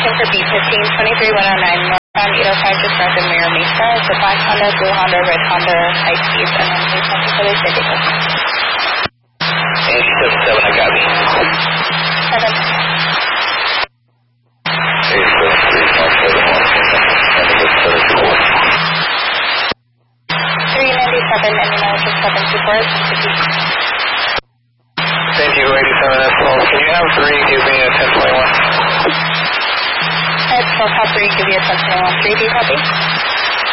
looking for B15-23-109 northbound 805 just north of Mira Mesa. It's a black Honda, blue Honda, red Honda, high speed, and then please come to the city. 877, I got me. 397, and now just 724. Thank you, 87, that's all. Can you have 3 give me a 1021? It's 12 top 3, give you a 1021. 3, do you copy?